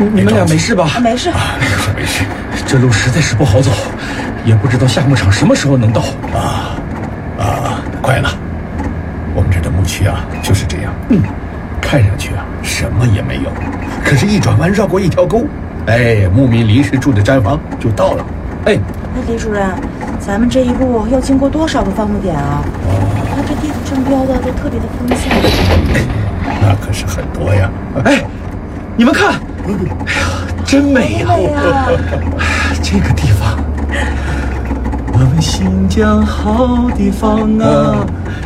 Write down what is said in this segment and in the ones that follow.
你们俩没事吧？ 没事没事。 这路实在是不好走，也不知道夏牧场什么时候能到。 快了，我们这的牧区啊就是这样。看上去啊什么也没有，可是一转弯绕过一条沟，牧民临时住的毡房就到了。 那李主任，咱们这一路要经过多少个放牧点啊？他这地图上标的都特别的分散。 那可是很多呀。 你们看，真美呀！这个地方，我们新疆好地方啊！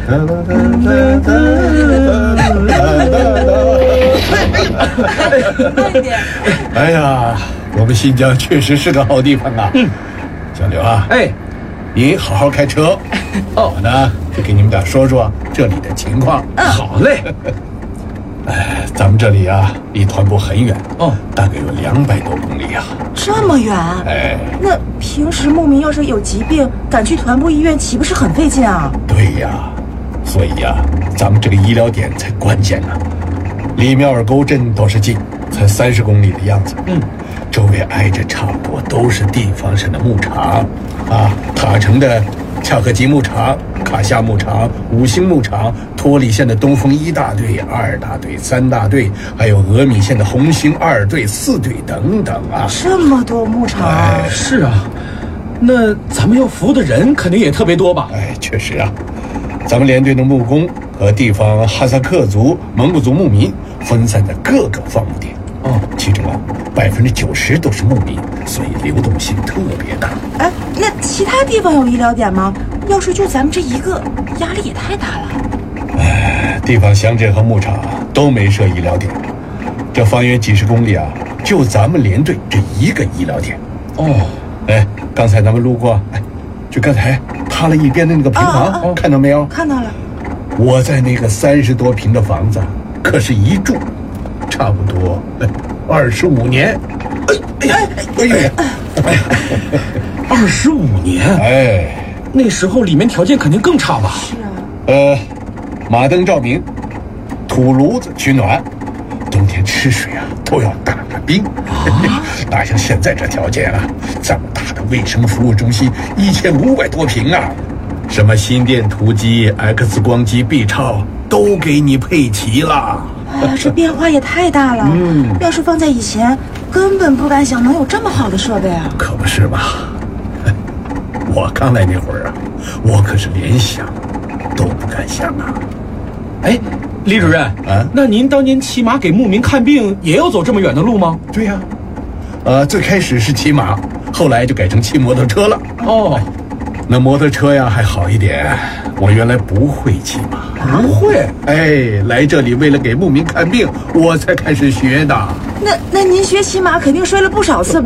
哎呀，我们新疆确实是个好地方啊。小刘啊，你好好开车，我呢就给你们俩说说这里的情况。 好嘞。 咱们这里啊离团部很远，大概有200多公里啊。 这么远？那平时牧民要是有疾病赶去团部医院，岂不是很费劲啊？ 对呀，所以呀，咱们这个医疗点才关键呢。离庙儿沟镇倒是近，才30公里的样子。周围挨着差不多都是地方上的牧场啊，塔城的恰克吉牧场、卡夏牧场、五星牧场，托里县的东风1大队、2大队、3大队，还有峨眉县的红星2队、4队等等啊。 这么多牧场啊！ 是啊，那咱们要服务的人肯定也特别多吧？ 确实啊，咱们连队的牧工和地方哈萨克族、蒙古族牧民分散在各个放牧点。其中啊，90%都是牧民，所以流动性特别大。 那其他地方有医疗点吗？要是就咱们这一个，压力也太大了。 地方乡镇和牧场都没设医疗点，这方圆几10公里啊，就咱们连队这一个医疗点。刚才咱们路过，就刚才塌了一边的那个平房，看到没有？ 看到了。 我在那个30多平的房子，可是一住差不多25年。 25年？那时候里面条件肯定更差吧？ 是啊。 马灯照明，土炉子取暖，冬天吃水啊都要打个冰。哪像现在这条件啊，这么大的卫生服务中心，1500多平啊，什么心电图机、X 光机、B 超都给你配齐了。 这变化也太大了。要是放在以前，根本不敢想能有这么好的设备啊。 可不是嘛。我刚来那会儿啊，我可是连想都不敢想啊。 李主任，那您当年骑马给牧民看病也要走这么远的路吗？ 对呀，最开始是骑马，后来就改成骑摩托车了。那摩托车呀还好一点，我原来不会骑马。 不会？ 来这里为了给牧民看病，我才开始学的。 那您学骑马肯定摔了不少次吧？